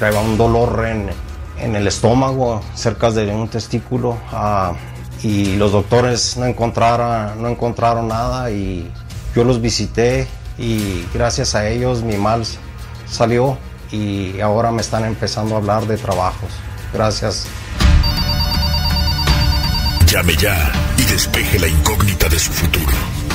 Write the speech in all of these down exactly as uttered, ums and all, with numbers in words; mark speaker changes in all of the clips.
Speaker 1: traía un dolor en, en el estómago, cerca de un testículo, uh, y los doctores no encontraron, no encontraron nada, y yo los visité y gracias a ellos mi mal salió y ahora me están empezando a hablar de trabajos. Gracias.
Speaker 2: Llame ya y despeje la incógnita de su futuro.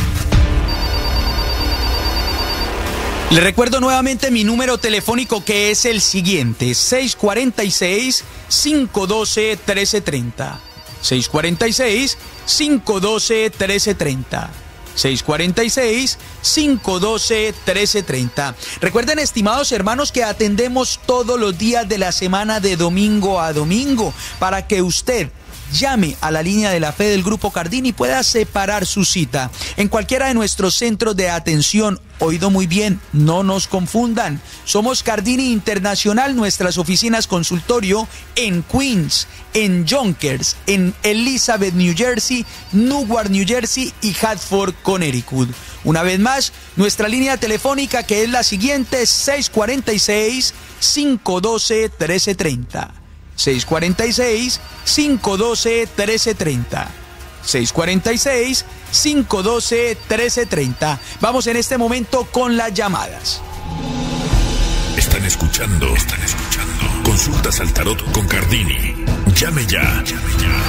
Speaker 3: Le recuerdo nuevamente mi número telefónico, que es el siguiente: seis cuatro seis, cinco uno dos, uno tres tres cero. seis cuatro seis, cinco uno dos, uno tres tres cero. seis cuatro seis, cinco uno dos, uno tres tres cero. Recuerden, estimados hermanos, que atendemos todos los días de la semana, de domingo a domingo, para que usted llame a la línea de la fe del Grupo Cardini y pueda separar su cita en cualquiera de nuestros centros de atención. Oído muy bien, no nos confundan. Somos Cardini Internacional, nuestras oficinas consultorio en Queens, en Yonkers, en Elizabeth, New Jersey, Newark, New Jersey y Hartford, Connecticut. Una vez más, nuestra línea telefónica, que es la siguiente: seis cuatro seis, cinco uno dos, uno tres tres cero. seis cuatro seis, cinco uno dos, uno tres tres cero. seis cuatro seis, cinco uno dos, uno tres tres cero. Vamos en este momento con las llamadas.
Speaker 2: Están escuchando, están escuchando. Consultas al tarot con Cardini. Llame ya, llame ya.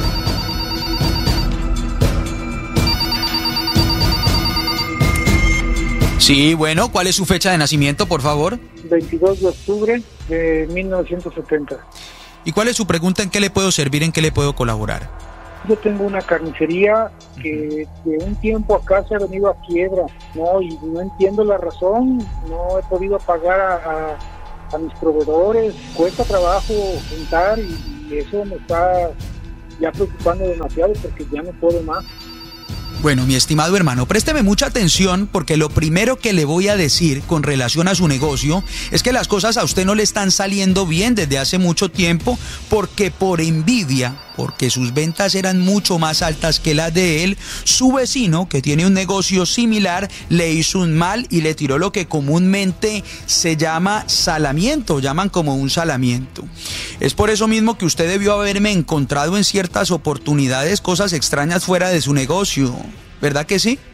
Speaker 3: Sí, bueno, ¿cuál es su fecha de nacimiento, por favor?
Speaker 4: veintidós de octubre de mil novecientos setenta.
Speaker 3: ¿Y cuál es su pregunta? ¿En qué le puedo servir? ¿En qué le puedo colaborar?
Speaker 4: Yo tengo una carnicería que de un tiempo acá se ha venido a quiebra, ¿no? Y no entiendo la razón, no he podido pagar a, a, a mis proveedores, cuesta trabajo juntar y, y eso me está ya preocupando demasiado porque ya no puedo más.
Speaker 3: Bueno, mi estimado hermano, présteme mucha atención, porque lo primero que le voy a decir con relación a su negocio es que las cosas a usted no le están saliendo bien desde hace mucho tiempo, porque por envidia, porque sus ventas eran mucho más altas que las de él, su vecino, que tiene un negocio similar, le hizo un mal y le tiró lo que comúnmente se llama salamiento, llaman como un salamiento. Es por eso mismo que usted debió haberme encontrado en ciertas oportunidades cosas extrañas fuera de su negocio, ¿verdad que sí?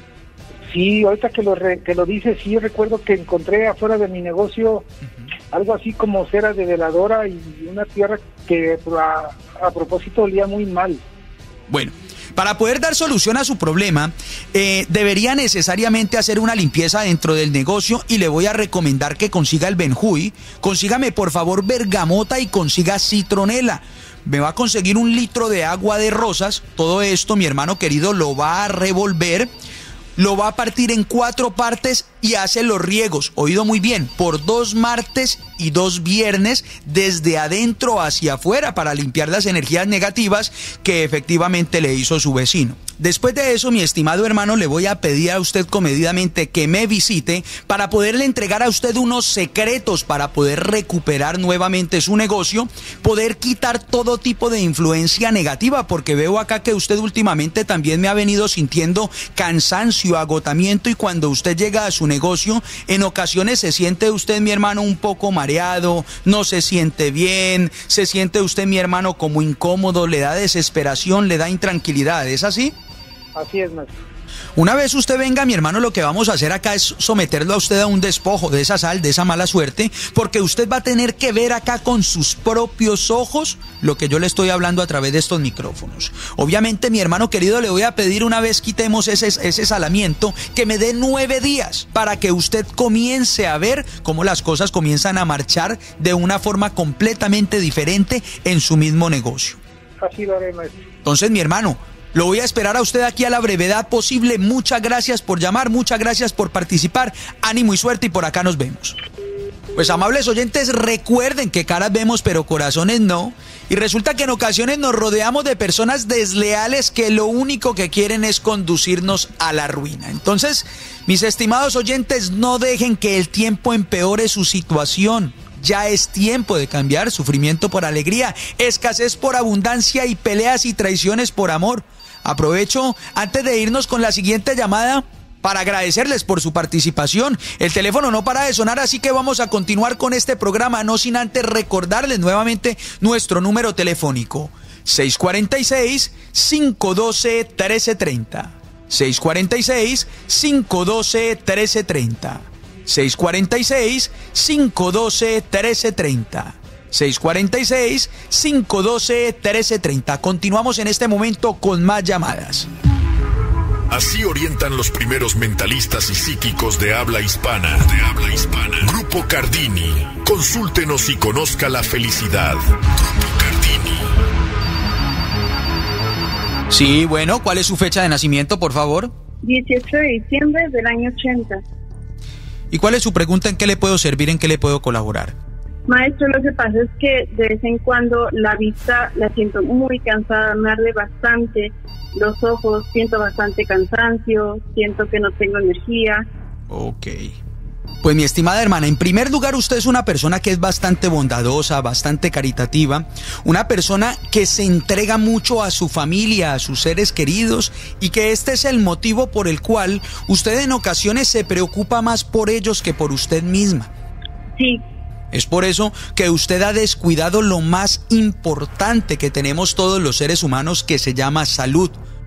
Speaker 4: Sí, ahorita que lo, re, que lo dice, sí recuerdo que encontré afuera de mi negocio uh-huh. algo así como cera de veladora y una tierra que a, a propósito olía muy mal.
Speaker 3: Bueno, para poder dar solución a su problema, eh, debería necesariamente hacer una limpieza dentro del negocio, y le voy a recomendar que consiga el Benjuy. Consígame por favor bergamota y consiga citronela. Me va a conseguir un litro de agua de rosas. Todo esto, mi hermano querido, lo va a revolver, lo va a partir en cuatro partes y hace los riegos, oído muy bien, por dos martes y dos viernes, desde adentro hacia afuera, para limpiar las energías negativas que efectivamente le hizo su vecino. Después de eso, mi estimado hermano, le voy a pedir a usted comedidamente que me visite para poderle entregar a usted unos secretos para poder recuperar nuevamente su negocio, poder quitar todo tipo de influencia negativa, porque veo acá que usted últimamente también me ha venido sintiendo cansancio, agotamiento, y cuando usted llega a su negocio, en ocasiones se siente usted, mi hermano, un poco mareado, no se siente bien, se siente usted, mi hermano, como incómodo, le da desesperación, le da intranquilidad, ¿es así?
Speaker 4: Así es, maestro.
Speaker 3: Una vez usted venga, mi hermano, lo que vamos a hacer acá es someterlo a usted a un despojo de esa sal, de esa mala suerte, porque usted va a tener que ver acá con sus propios ojos lo que yo le estoy hablando a través de estos micrófonos. Obviamente, mi hermano querido, le voy a pedir, una vez quitemos ese, ese salamiento, que me dé nueve días para que usted comience a ver cómo las cosas comienzan a marchar de una forma completamente diferente en su mismo negocio.
Speaker 4: Así lo haré, maestro.
Speaker 3: Entonces, mi hermano, lo voy a esperar a usted aquí a la brevedad posible. Muchas gracias por llamar, muchas gracias por participar. Ánimo y suerte, y por acá nos vemos. Pues, amables oyentes, recuerden que caras vemos pero corazones no. Y resulta que en ocasiones nos rodeamos de personas desleales que lo único que quieren es conducirnos a la ruina. Entonces, mis estimados oyentes, no dejen que el tiempo empeore su situación. Ya es tiempo de cambiar sufrimiento por alegría, escasez por abundancia y peleas y traiciones por amor. Aprovecho, antes de irnos con la siguiente llamada, para agradecerles por su participación. El teléfono no para de sonar, así que vamos a continuar con este programa, no sin antes recordarles nuevamente nuestro número telefónico. seis cuatro seis, cinco uno dos, uno tres tres cero. seis cuatro seis, cinco uno dos, uno tres tres cero. seis cuatro seis, cinco uno dos, uno tres tres cero. seis cuatro seis, cinco uno dos, uno tres tres cero. Continuamos en este momento con más llamadas.
Speaker 2: Así orientan los primeros mentalistas y psíquicos de habla hispana. De habla hispana. Grupo Cardini. Consúltenos y conozca la felicidad. Grupo Cardini.
Speaker 3: Sí, bueno, ¿cuál es su fecha de nacimiento, por favor?
Speaker 5: dieciocho de diciembre del año ochenta.
Speaker 3: ¿Y cuál es su pregunta? ¿En qué le puedo servir? ¿En qué le puedo colaborar?
Speaker 5: Maestro, lo que pasa es que de vez en cuando la vista la siento muy cansada, me arde bastante los ojos, siento bastante cansancio, siento que no tengo energía.
Speaker 3: Ok. Pues mi estimada hermana, en primer lugar usted es una persona que es bastante bondadosa, bastante caritativa, una persona que se entrega mucho a su familia, a sus seres queridos, y que este es el motivo por el cual usted en ocasiones se preocupa más por ellos que por usted misma.
Speaker 5: Sí.
Speaker 3: Es por eso que usted ha descuidado lo más importante que tenemos todos los seres humanos, que se llama salud.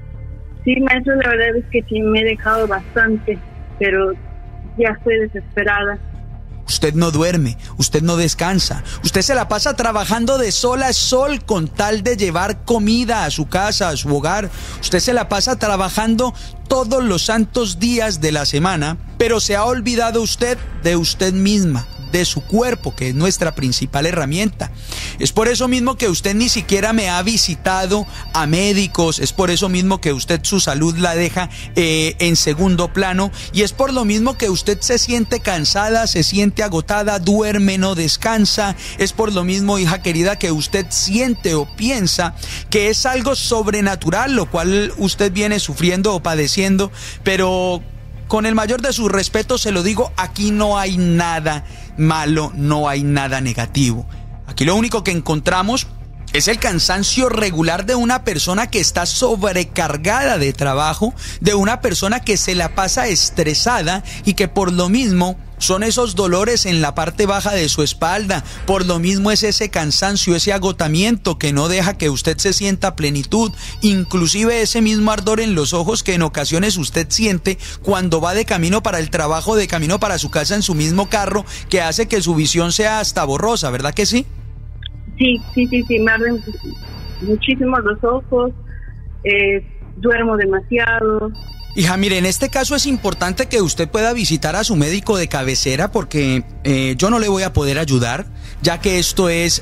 Speaker 5: Sí, maestro, la verdad es que sí me he dejado bastante, pero ya estoy desesperada.
Speaker 3: Usted no duerme, usted no descansa, usted se la pasa trabajando de sol a sol con tal de llevar comida a su casa, a su hogar. Usted se la pasa trabajando todos los santos días de la semana, pero se ha olvidado usted de usted misma, de su cuerpo, que es nuestra principal herramienta. Es por eso mismo que usted ni siquiera me ha visitado a médicos, es por eso mismo que usted su salud la deja eh, en segundo plano, y es por lo mismo que usted se siente cansada, se siente agotada, duerme, no descansa. Es por lo mismo, hija querida, que usted siente o piensa que es algo sobrenatural, lo cual usted viene sufriendo o padeciendo, pero con el mayor de sus respetos se lo digo, aquí no hay nada malo, no hay nada negativo. Aquí lo único que encontramos es el cansancio regular de una persona que está sobrecargada de trabajo, de una persona que se la pasa estresada y que por lo mismo son esos dolores en la parte baja de su espalda, por lo mismo es ese cansancio, ese agotamiento que no deja que usted se sienta a plenitud, inclusive ese mismo ardor en los ojos que en ocasiones usted siente cuando va de camino para el trabajo, de camino para su casa en su mismo carro, que hace que su visión sea hasta borrosa, ¿verdad que sí?
Speaker 5: Sí, sí, sí, sí, me arden muchísimo los ojos, eh, duermo demasiado.
Speaker 3: Hija, mire, en este caso es importante que usted pueda visitar a su médico de cabecera, porque eh, yo no le voy a poder ayudar, ya que esto es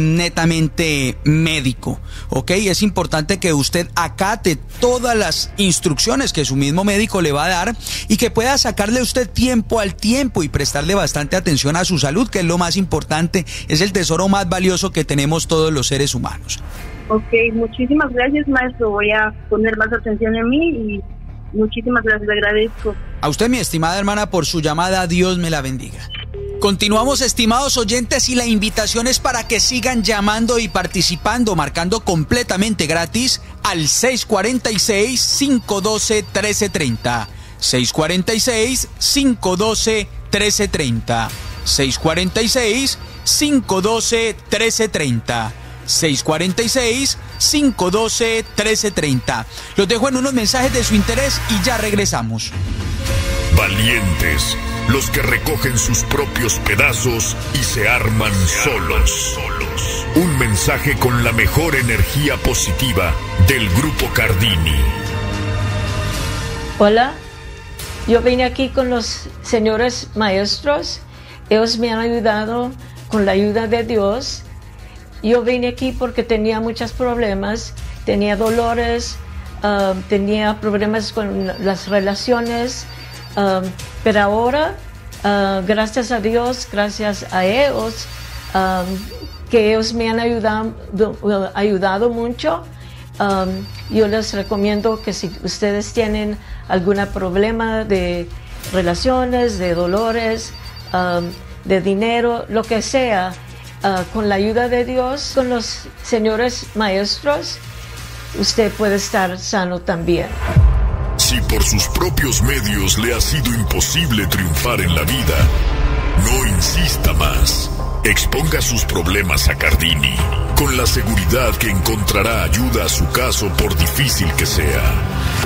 Speaker 3: netamente médico, ¿ok? Es importante que usted acate todas las instrucciones que su mismo médico le va a dar y que pueda sacarle usted tiempo al tiempo y prestarle bastante atención a su salud, que es lo más importante, es el tesoro más valioso que tenemos todos los seres humanos.
Speaker 5: Ok, muchísimas gracias, maestro. Voy a poner más atención en mí y muchísimas gracias, le agradezco.
Speaker 3: A usted, mi estimada hermana, por su llamada. Dios me la bendiga. Continuamos, estimados oyentes, y la invitación es para que sigan llamando y participando, marcando completamente gratis al seis cuatro seis, cinco uno dos, uno tres tres cero. seis cuatro seis, cinco uno dos, uno tres tres cero. seis cuatro seis, cinco uno dos, uno tres tres cero. seis cuatro seis, cinco uno dos, uno tres tres cero. Los dejo en unos mensajes de su interés y ya regresamos.
Speaker 2: Valientes, los que recogen sus propios pedazos y se arman solos. Un mensaje con la mejor energía positiva del Grupo Cardini.
Speaker 6: Hola, yo vine aquí con los señores maestros. Ellos me han ayudado con la ayuda de Dios. Yo vine aquí porque tenía muchos problemas, tenía dolores, uh, tenía problemas con las relaciones, uh, pero ahora, uh, gracias a Dios, gracias a ellos, um, que ellos me han ayudado, ayudado mucho, um, yo les recomiendo que si ustedes tienen algún problema de relaciones, de dolores, um, de dinero, lo que sea, Uh, con la ayuda de Dios, con los señores maestros, usted puede estar sano también.
Speaker 2: Si por sus propios medios le ha sido imposible triunfar en la vida, no insista más. Exponga sus problemas a Cardini, con la seguridad que encontrará ayuda a su caso por difícil que sea.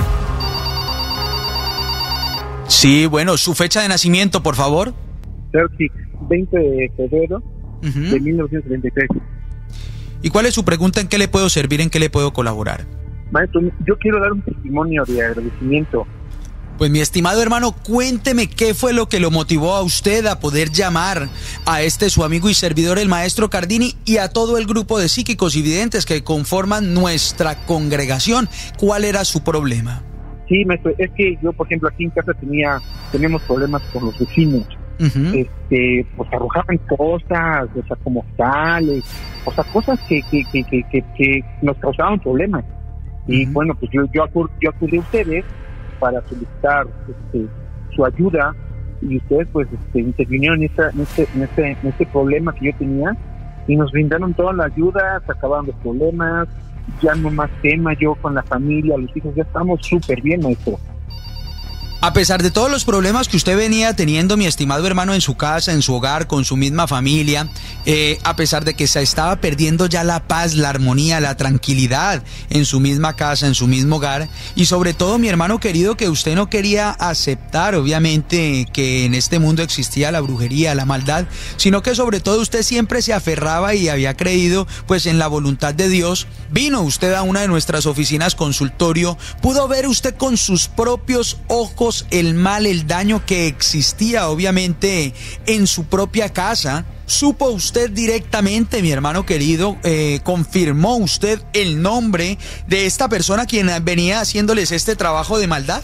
Speaker 3: Sí, bueno, su fecha de nacimiento, por favor.
Speaker 7: Sí, veinte de febrero uh-huh. de mil novecientos treinta y tres.
Speaker 3: ¿Y cuál es su pregunta? ¿En qué le puedo servir? ¿En qué le puedo colaborar?
Speaker 7: Maestro, yo quiero dar un testimonio de agradecimiento.
Speaker 3: Pues mi estimado hermano, cuénteme qué fue lo que lo motivó a usted a poder llamar a este su amigo y servidor, el maestro Cardini, y a todo el grupo de psíquicos y videntes que conforman nuestra congregación. ¿Cuál era su problema?
Speaker 7: Sí, maestro, es que yo, por ejemplo, aquí en casa tenía, tenemos problemas con los vecinos. Uh-huh. Este, pues arrojaban cosas, o sea, como tales, o sea, cosas que, que, que, que, que, que nos causaban problemas. Y uh-huh. bueno, pues yo, yo, acud, yo acudí a ustedes para solicitar este, su ayuda, y ustedes pues este, intervinieron en, esta, en, este, en, este, en este problema que yo tenía, y nos brindaron toda la ayuda, se acabaron los problemas, ya no más tema, yo con la familia, los hijos, ya estamos súper bien, maestro.
Speaker 3: A pesar de todos los problemas que usted venía teniendo, mi estimado hermano, en su casa, en su hogar, con su misma familia, eh, a pesar de que se estaba perdiendo ya la paz, la armonía, la tranquilidad en su misma casa, en su mismo hogar, y sobre todo, mi hermano querido, que usted no quería aceptar, obviamente, que en este mundo existía la brujería, la maldad, sino que sobre todo usted siempre se aferraba y había creído, pues, en la voluntad de Dios. Vino usted a una de nuestras oficinas consultorio, pudo ver usted con sus propios ojos el mal, el daño que existía obviamente en su propia casa. ¿Supo usted directamente, mi hermano querido, eh, confirmó usted el nombre de esta persona quien venía haciéndoles este trabajo de maldad?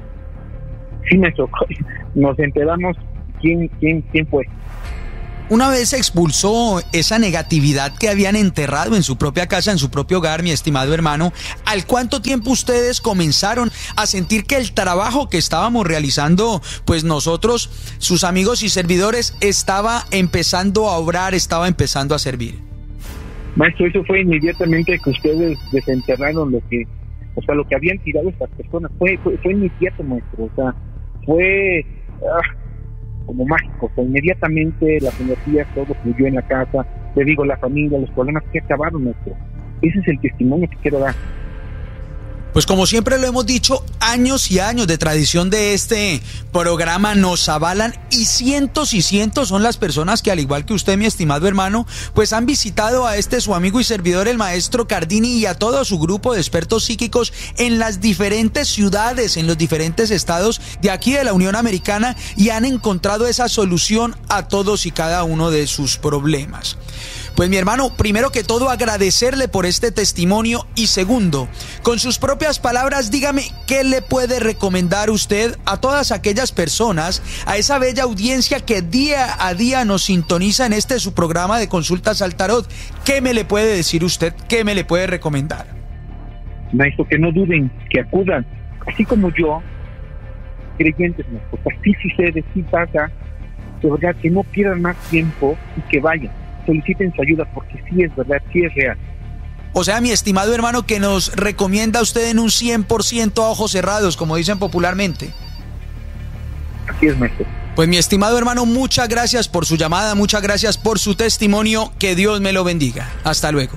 Speaker 7: Sí, maestro, nos enteramos quién, quién, quién fue.
Speaker 3: Una vez expulsó esa negatividad que habían enterrado en su propia casa, en su propio hogar, mi estimado hermano, ¿al cuánto tiempo ustedes comenzaron a sentir que el trabajo que estábamos realizando, pues nosotros, sus amigos y servidores, estaba empezando a obrar, estaba empezando a servir?
Speaker 7: Maestro, eso fue inmediatamente que ustedes desenterraron lo que, o sea, lo que habían tirado estas personas. Fue, fue, fue inmediato, maestro, o sea, fue... Ah, como mágico, o sea, inmediatamente las energías, todo fluyó en la casa, te digo, la familia, los problemas que acabaron, maestro. Ese es el testimonio que quiero dar.
Speaker 3: Pues como siempre lo hemos dicho, años y años de tradición de este programa nos avalan, y cientos y cientos son las personas que, al igual que usted, mi estimado hermano, pues han visitado a este su amigo y servidor, el maestro Cardini, y a todo su grupo de expertos psíquicos en las diferentes ciudades, en los diferentes estados de aquí de la Unión Americana, y han encontrado esa solución a todos y cada uno de sus problemas. Pues mi hermano, primero que todo agradecerle por este testimonio, y segundo, con sus propias palabras, dígame qué le puede recomendar usted a todas aquellas personas, a esa bella audiencia que día a día nos sintoniza en este su programa de consultas al tarot. ¿Qué me le puede decir usted? ¿Qué me le puede recomendar?
Speaker 7: Maestro, que no duden, que acudan, así como yo, creyentes, maestro, así sucede, sí pasa, de verdad, que no pierdan más tiempo y que vayan. Soliciten su ayuda, porque sí es verdad, sí es real.
Speaker 3: O sea, mi estimado hermano, que nos recomienda usted en un cien por ciento a ojos cerrados, como dicen popularmente.
Speaker 7: Así es, maestro.
Speaker 3: Pues mi estimado hermano, muchas gracias por su llamada, muchas gracias por su testimonio, que Dios me lo bendiga. Hasta luego.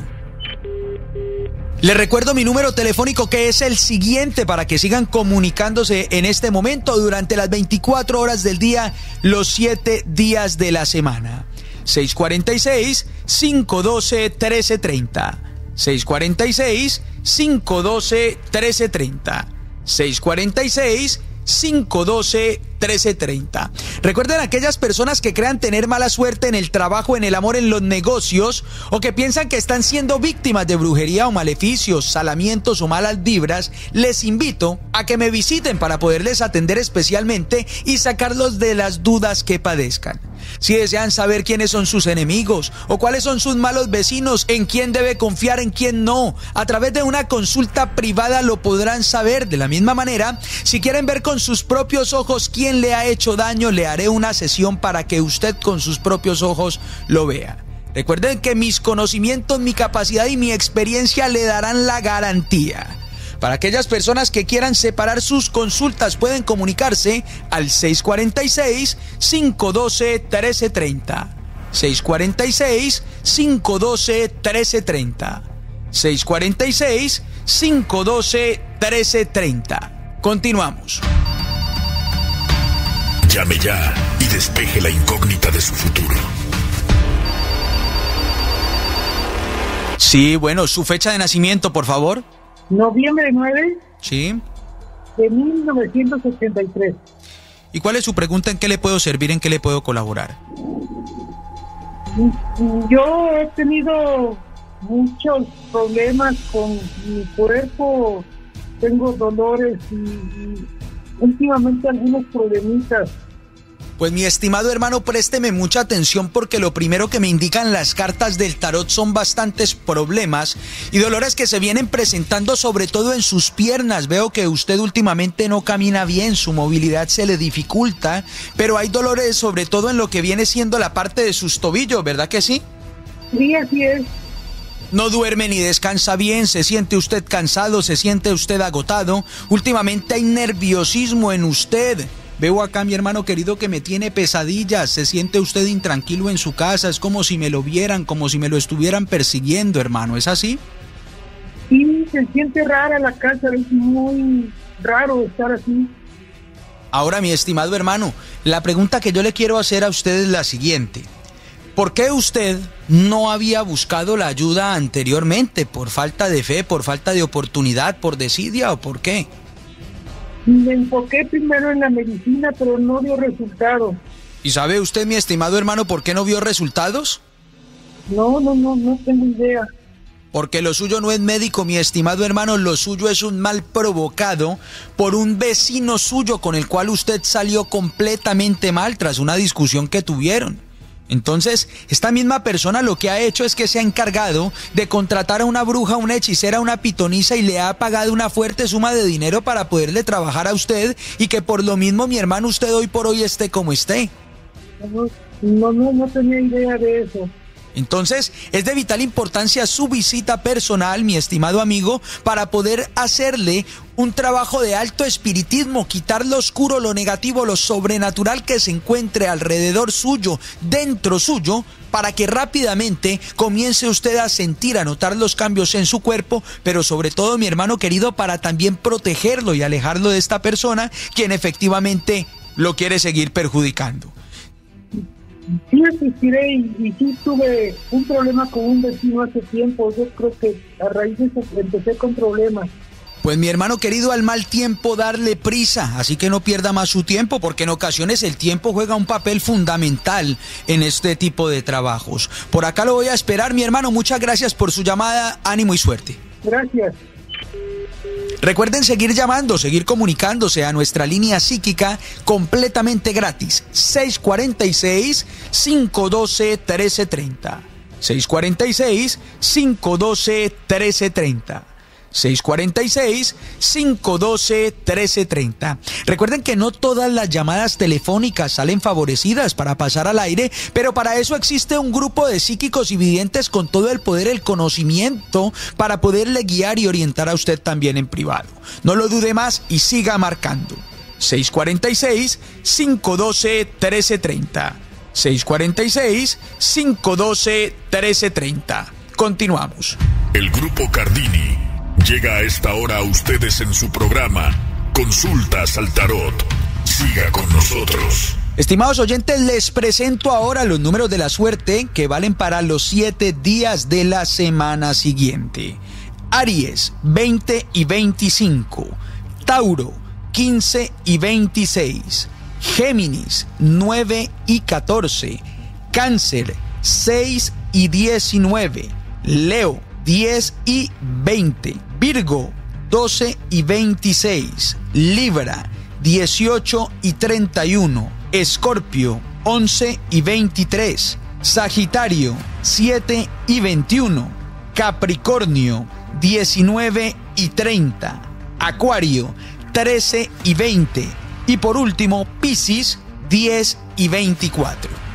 Speaker 3: Les recuerdo mi número telefónico, que es el siguiente, para que sigan comunicándose en este momento durante las veinticuatro horas del día, los siete días de la semana. seis cuatro seis, cinco uno dos, uno tres tres cero. seis cuatro seis, cinco uno dos, uno tres tres cero. seis cuatro seis, cinco uno dos, uno tres tres cero. Recuerden, aquellas personas que crean tener mala suerte en el trabajo, en el amor, en los negocios, o que piensan que están siendo víctimas de brujería o maleficios, salamientos o malas vibras, les invito a que me visiten para poderles atender especialmente y sacarlos de las dudas que padezcan. Si desean saber quiénes son sus enemigos o cuáles son sus malos vecinos, en quién debe confiar, en quién no, a través de una consulta privada lo podrán saber. De la misma manera, si quieren ver con sus propios ojos quién le ha hecho daño, le haré una sesión para que usted con sus propios ojos lo vea. Recuerden que mis conocimientos, mi capacidad y mi experiencia le darán la garantía. Para aquellas personas que quieran separar sus consultas, pueden comunicarse al seis cuatro seis, cinco uno dos, uno tres tres cero. seis cuatro seis, cinco uno dos, uno tres tres cero. seis cuatro seis, cinco uno dos, uno tres tres cero. Continuamos.
Speaker 2: Llame ya y despeje la incógnita de su futuro.
Speaker 3: Sí, bueno, su fecha de nacimiento, por favor.
Speaker 4: Noviembre nueve.
Speaker 3: Sí.
Speaker 4: De mil novecientos ochenta y tres.
Speaker 3: ¿Y cuál es su pregunta? ¿En qué le puedo servir? ¿En qué le puedo colaborar?
Speaker 4: Yo he tenido muchos problemas con mi cuerpo. Tengo dolores y, y últimamente algunos problemitas.
Speaker 3: Pues mi estimado hermano, présteme mucha atención porque lo primero que me indican las cartas del tarot son bastantes problemas y dolores que se vienen presentando sobre todo en sus piernas. Veo que usted últimamente no camina bien, su movilidad se le dificulta, pero hay dolores sobre todo en lo que viene siendo la parte de sus tobillos, ¿verdad que sí?
Speaker 4: Sí, así es.
Speaker 3: No duerme ni descansa bien, se siente usted cansado, se siente usted agotado. Últimamente hay nerviosismo en usted. Veo acá, mi hermano querido, que me tiene pesadillas, se siente usted intranquilo en su casa, es como si me lo vieran, como si me lo estuvieran persiguiendo, hermano, ¿es así?
Speaker 4: Sí, se siente rara la casa, es muy raro estar así.
Speaker 3: Ahora, mi estimado hermano, la pregunta que yo le quiero hacer a usted es la siguiente. ¿Por qué usted no había buscado la ayuda anteriormente? ¿Por falta de fe, por falta de oportunidad, por desidia o por qué?
Speaker 4: Me enfoqué primero en la medicina, pero no dio resultado.
Speaker 3: ¿Y sabe usted, mi estimado hermano, por qué no vio resultados?
Speaker 4: No, no, no, no tengo idea.
Speaker 3: Porque lo suyo no es médico, mi estimado hermano, lo suyo es un mal provocado por un vecino suyo con el cual usted salió completamente mal tras una discusión que tuvieron. Entonces, esta misma persona lo que ha hecho es que se ha encargado de contratar a una bruja, una hechicera, una pitonisa y le ha pagado una fuerte suma de dinero para poderle trabajar a usted y que por lo mismo, mi hermano, usted hoy por hoy esté como esté.
Speaker 4: No, no, no, no tenía idea de eso.
Speaker 3: Entonces, es de vital importancia su visita personal, mi estimado amigo, para poder hacerle un trabajo de alto espiritismo, quitar lo oscuro, lo negativo, lo sobrenatural que se encuentre alrededor suyo, dentro suyo, para que rápidamente comience usted a sentir, a notar los cambios en su cuerpo, pero sobre todo, mi hermano querido, para también protegerlo y alejarlo de esta persona, quien efectivamente lo quiere seguir perjudicando.
Speaker 4: Sí asistiré y, y sí tuve un problema con un vecino hace tiempo. Yo creo que a raíz de eso empecé con problemas.
Speaker 3: Pues mi hermano querido, al mal tiempo darle prisa, así que no pierda más su tiempo, porque en ocasiones el tiempo juega un papel fundamental en este tipo de trabajos. Por acá lo voy a esperar, mi hermano. Muchas gracias por su llamada, ánimo y suerte.
Speaker 4: Gracias.
Speaker 3: Recuerden seguir llamando, seguir comunicándose a nuestra línea psíquica completamente gratis, seis cuatro seis, cinco uno dos, uno tres tres cero. seis cuatro seis, cinco uno dos, uno tres tres cero. seis cuatro seis, cinco uno dos, uno tres tres cero. Recuerden que no todas las llamadas telefónicas salen favorecidas para pasar al aire, pero para eso existe un grupo de psíquicos y videntes con todo el poder, el conocimiento, para poderle guiar y orientar a usted también en privado. No lo dude más y siga marcando. seis cuatro seis, cinco uno dos, uno tres tres cero. seis cuatro seis, cinco uno dos, uno tres tres cero. Continuamos.
Speaker 2: El Grupo Cardini llega a esta hora a ustedes en su programa Consultas al Tarot. Siga con nosotros.
Speaker 3: Estimados oyentes, les presento ahora los números de la suerte que valen para los siete días de la semana siguiente. Aries, veinte y veinticinco. Tauro, quince y veintiséis. Géminis, nueve y catorce. Cáncer, seis y diecinueve. Leo, diez y veinte. Virgo, doce y veintiséis. Libra, dieciocho y treinta y uno. Escorpio, once y veintitrés. Sagitario, siete y veintiuno. Capricornio, diecinueve y treinta. Acuario, trece y veinte. Y por último, Piscis, diez y veinticuatro.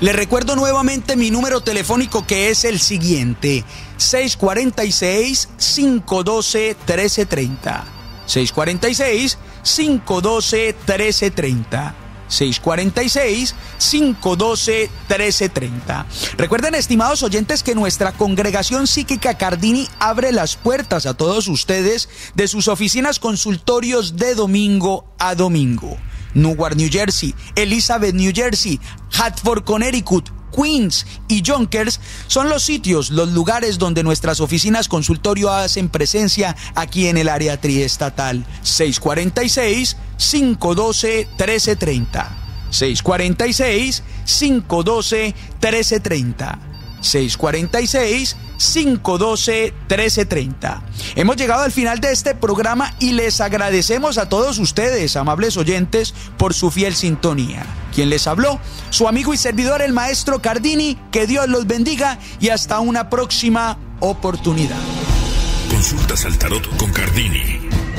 Speaker 3: Le recuerdo nuevamente mi número telefónico, que es el siguiente: seis cuatro seis, cinco uno dos, uno tres tres cero. seis cuatro seis, cinco uno dos, uno tres tres cero. seis cuatro seis, cinco uno dos, uno tres tres cero. Recuerden, estimados oyentes, que nuestra congregación psíquica Cardini abre las puertas a todos ustedes de sus oficinas consultorios de domingo a domingo. Newark, New Jersey, Elizabeth, New Jersey, Hartford, Connecticut, Queens y Yonkers son los sitios, los lugares donde nuestras oficinas consultorio hacen presencia aquí en el área triestatal. seis cuatro seis, cinco uno dos, uno tres tres cero. seis cuatro seis, cinco uno dos, uno tres tres cero. seis cuatro seis, cinco uno dos, uno tres tres cero. Hemos llegado al final de este programa y les agradecemos a todos ustedes, amables oyentes, por su fiel sintonía. Quien les habló, su amigo y servidor, el maestro Cardini. Que Dios los bendiga y hasta una próxima oportunidad.
Speaker 2: Consultas al tarot con Cardini.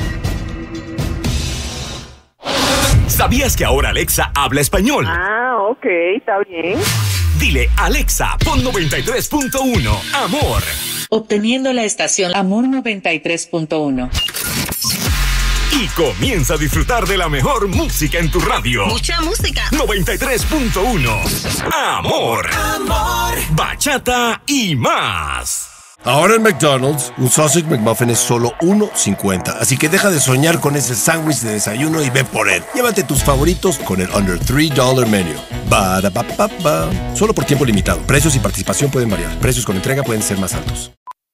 Speaker 8: ¿Sabías que ahora Alexa habla español?
Speaker 9: Ah, ok, está bien.
Speaker 8: Dile, Alexa, pon noventa y tres punto uno, Amor.
Speaker 10: Obteniendo la estación Amor noventa y tres punto uno.
Speaker 8: Y comienza a disfrutar de la mejor música en tu radio.
Speaker 11: Mucha música.
Speaker 8: noventa y tres punto uno. Amor.
Speaker 11: Amor.
Speaker 8: Bachata y más.
Speaker 12: Ahora en McDonald's, un Sausage McMuffin es solo uno cincuenta. Así que deja de soñar con ese sándwich de desayuno y ve por él. Llévate tus favoritos con el Under tres dólares Menu. Ba-da-ba-ba-ba. Solo por tiempo limitado. Precios y participación pueden variar. Precios con entrega pueden ser más altos.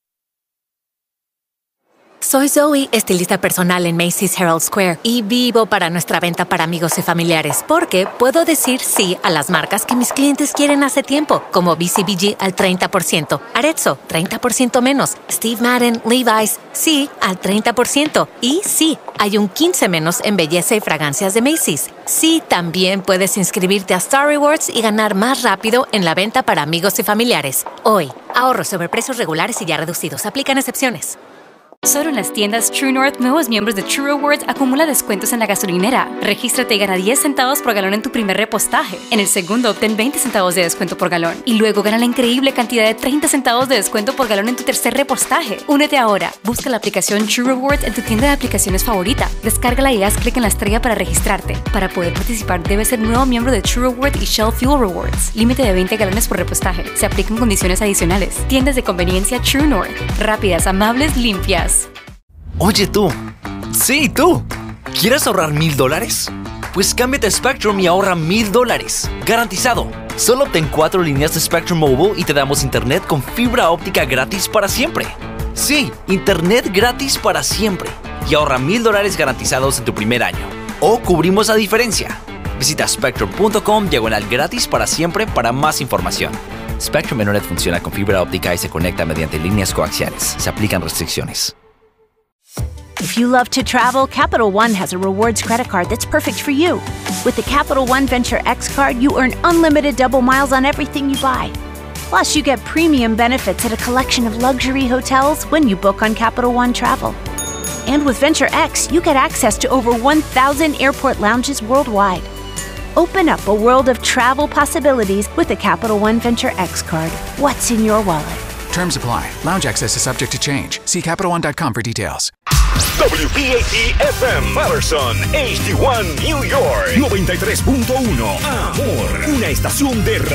Speaker 13: Soy Zoe, estilista personal en Macy's Herald Square, y vivo para nuestra venta para amigos y familiares, porque puedo decir sí a las marcas que mis clientes quieren hace tiempo, como B C B G al treinta por ciento, Arezzo treinta por ciento menos, Steve Madden, Levi's, sí al treinta por ciento, y sí, hay un quince menos en belleza y fragancias de Macy's. Sí, también puedes inscribirte a Star Rewards y ganar más rápido en la venta para amigos y familiares. Hoy, ahorros sobre precios regulares y ya reducidos. Aplican excepciones.
Speaker 14: Solo en las tiendas True North, nuevos miembros de True Rewards acumula descuentos en la gasolinera. Regístrate y gana diez centavos por galón en tu primer repostaje. En el segundo, obtén veinte centavos de descuento por galón. Y luego gana la increíble cantidad de treinta centavos de descuento por galón en tu tercer repostaje. Únete ahora. Busca la aplicación True Rewards en tu tienda de aplicaciones favorita. Descárgala y haz clic en la estrella para registrarte. Para poder participar, debes ser nuevo miembro de True Rewards y Shell Fuel Rewards. Límite de veinte galones por repostaje. Se aplican condiciones adicionales. Tiendas de conveniencia True North. Rápidas, amables, limpias.
Speaker 15: Oye tú, sí tú, ¿quieres ahorrar mil dólares? Pues cámbiate a Spectrum y ahorra mil dólares, garantizado. Solo obtén cuatro líneas de Spectrum Mobile y te damos internet con fibra óptica gratis para siempre. Sí, internet gratis para siempre. Y ahorra mil dólares garantizados en tu primer año. O cubrimos la diferencia. Visita spectrum punto com diagonal gratis para siempre para más información. Spectrum Internet funciona con fibra óptica y se conecta mediante líneas coaxiales. Se aplican restricciones.
Speaker 16: If you love to travel, Capital One has a rewards credit card that's perfect for you. With the Capital One Venture X card, you earn unlimited double miles on everything you buy. Plus, you get premium benefits at a collection of luxury hotels when you book on Capital One Travel. And with Venture X, you get access to over one thousand airport lounges worldwide. Open up a world of travel possibilities with the Capital One Venture X card. What's in your wallet?
Speaker 17: Terms apply. Lounge access is subject to change. See Capital One dot com for details.
Speaker 8: W P A T F M Patterson, H D uno New York, noventa y tres punto uno. Amor, una estación de